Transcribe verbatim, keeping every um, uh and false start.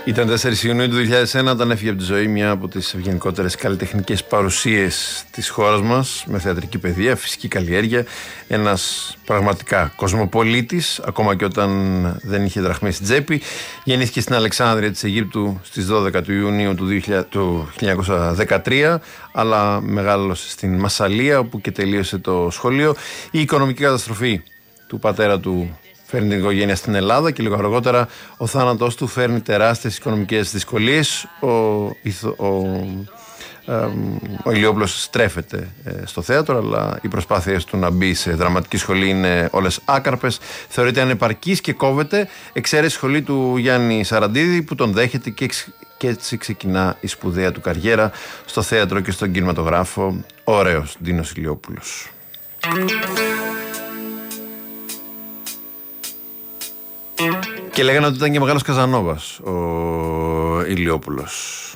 Ήταν τέσσερις Ιουνίου του δύο χιλιάδες ένα όταν έφυγε από τη ζωή μια από τις ευγενικότερες καλλιτεχνικές παρουσίες της χώρας μας, με θεατρική παιδεία, φυσική καλλιέργεια, ένας πραγματικά κοσμοπολίτης, ακόμα και όταν δεν είχε δραχμή στην τσέπη. Γεννήθηκε στην Αλεξάνδρεια της Αιγύπτου στις δώδεκα του Ιουνίου του χίλια εννιακόσια δεκατρία, αλλά μεγάλωσε στην Μασσαλία, όπου και τελείωσε το σχολείο. Η οικονομική καταστροφή του πατέρα του φέρνει την οικογένεια στην Ελλάδα και λίγο αργότερα ο θάνατός του φέρνει τεράστιες οικονομικές δυσκολίες. Ο, ο, ο, ο Ηλιόπουλος στρέφεται στο θέατρο, αλλά οι προσπάθειες του να μπει σε δραματική σχολή είναι όλες άκαρπες. Θεωρείται ανεπαρκής και κόβεται. Εξαίρεση σχολή του Γιάννη Σαραντίδη, που τον δέχεται και, και έτσι ξεκινά η σπουδαία του καριέρα στο θέατρο και στον κινηματογράφο. Ωραίος Ντίνος Ηλιόπουλος. Και λέγανε ότι ήταν και μεγάλος Καζανόβας ο Ηλιόπουλος.